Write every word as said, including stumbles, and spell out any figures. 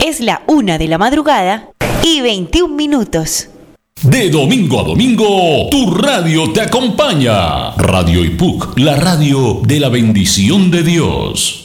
Es la una de la madrugada y veintiún minutos. De domingo a domingo, tu radio te acompaña. Radio I P U C, la radio de la bendición de Dios.